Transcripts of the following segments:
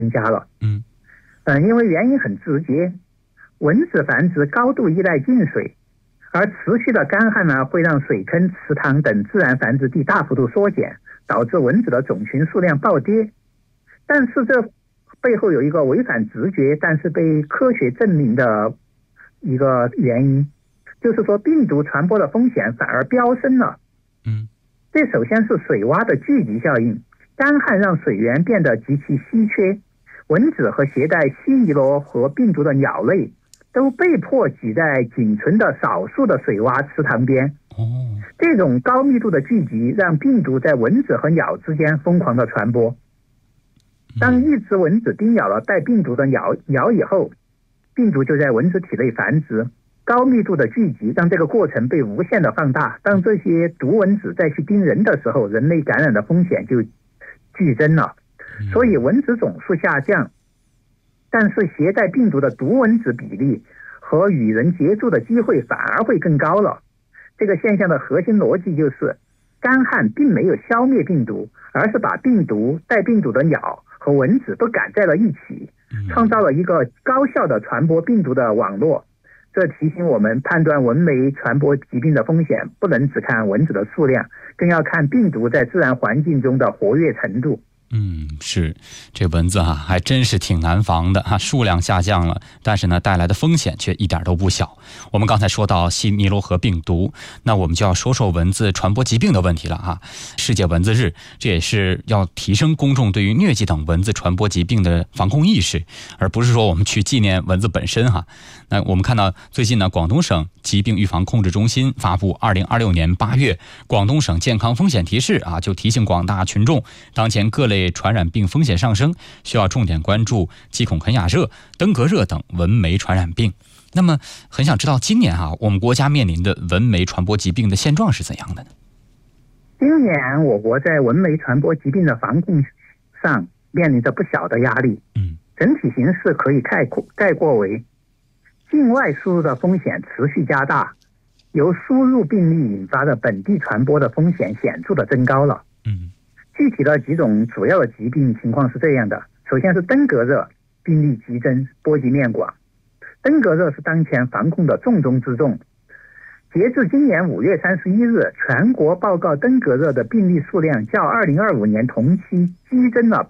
加了。因为原因很直接，蚊子繁殖高度依赖进水，而持续的干旱呢，会让水坑、池塘等自然繁殖地大幅度缩减，导致蚊子的种群数量暴跌。但是这背后有一个违反直觉，但是被科学证明的一个原因，就是说病毒传播的风险反而飙升了。这首先是水洼的聚集效应，干旱让水源变得极其稀缺，蚊子和携带西尼罗和病毒的鸟类都被迫挤在仅存的少数的水洼池塘边。这种高密度的聚集让病毒在蚊子和鸟之间疯狂的传播。当一只蚊子叮咬了带病毒的鸟以后，病毒就在蚊子体内繁殖，高密度的聚集让这个过程被无限的放大。当这些毒蚊子再去叮人的时候，人类感染的风险就剧增了。所以蚊子总数下降，但是携带病毒的毒蚊子比例和与人接触的机会反而会更高了。这个现象的核心逻辑就是，干旱并没有消灭病毒，而是把病毒、带病毒的鸟和蚊子都赶在了一起，创造了一个高效的传播病毒的网络。这提醒我们，判断蚊媒传播疾病的风险，不能只看蚊子的数量，更要看病毒在自然环境中的活跃程度。 是，这蚊子还真是挺难防的数量下降了，但是呢带来的风险却一点都不小。我们刚才说到西尼罗河病毒，那我们就要说说蚊子传播疾病的问题了世界蚊子日，这也是要提升公众对于疟疾等蚊子传播疾病的防控意识，而不是说我们去纪念蚊子本身那我们看到最近呢，广东省疾病预防控制中心发布2026年8月广东省健康风险提示就提醒广大群众，当前各类传染病风险上升，需要重点关注鸡孔肯亚热、登革热等蚊媒传染病。那么很想知道今年我们国家面临的蚊媒传播疾病的现状是怎样的呢？ 今年我国在蚊媒传播疾病的防控上面临着不小的压力。整体形势可以概括为，境外输入的风险持续加大，由输入病例引发的本地传播的风险显著的增高了。具体的几种主要的疾病情况是这样的。首先是登革热，病例激增，波及面广。登革热是当前防控的重中之重。截至今年5月31日，全国报告登革热的病例数量较2025年同期激增了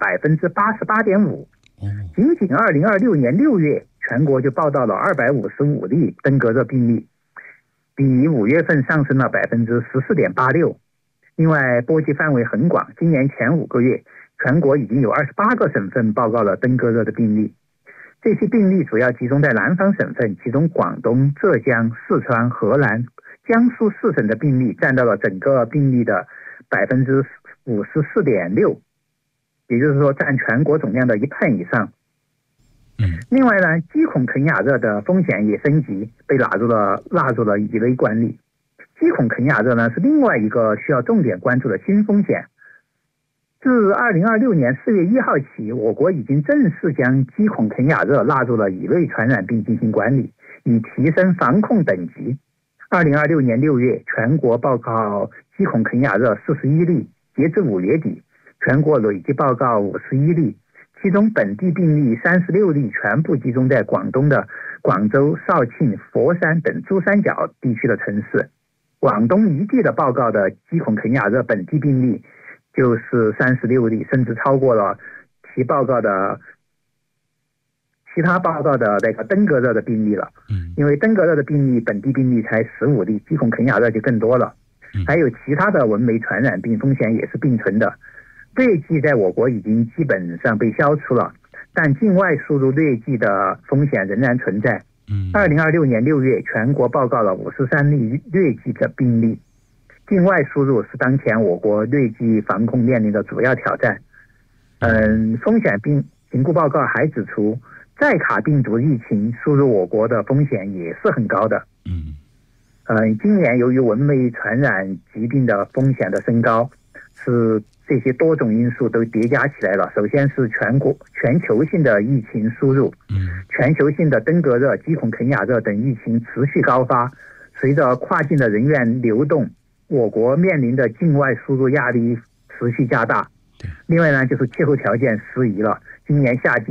88.5%。仅仅2026年6月，全国就报道了255例登革热病例，比5月份上升了 14.86%。另外，波及范围很广，今年前5个月，全国已经有28个省份报告了登革热的病例。这些病例主要集中在南方省份，其中广东、浙江、四川、河南、江苏4省的病例占到了整个病例的 54.6%， 也就是说占全国总量的1半以上。另外呢，鸡孔肯亚热的风险也升级，被纳入了乙类管理。鸡孔肯亚热呢是另外一个需要重点关注的新风险。自2026年4月1号起，我国已经正式将鸡孔肯亚热纳入了乙类传染病进行管理，以提升防控等级。2026年6月，全国报告鸡孔肯亚热41例，截至5月底，全国累计报告51例，其中本地病例36例，全部集中在广东的广州、肇庆、佛山等珠三角地区的城市。广东一地的报告的鸡孔肯亚热本地病例就是36例，甚至超过了其他报告的那个登革热的病例了。因为登革热的病例本地病例才15例，鸡孔肯亚热就更多了。还有其他的蚊媒传染病风险也是并存的。疟疾在我国已经基本上被消除了，但境外输入疟疾的风险仍然存在。2026年6月，全国报告了53例疟疾的病例。境外输入是当前我国疟疾防控面临的主要挑战。风险评估报告还指出，寨卡病毒疫情输入我国的风险也是很高的。今年由于蚊媒传染疾病的风险的升高，是这些多种因素都叠加起来了。首先是全球性的疫情输入，全球性的登革热、鸡孔肯亚热等疫情持续高发，随着跨境的人员流动，我国面临的境外输入压力持续加大。另外呢，就是气候条件适宜了， 今年夏季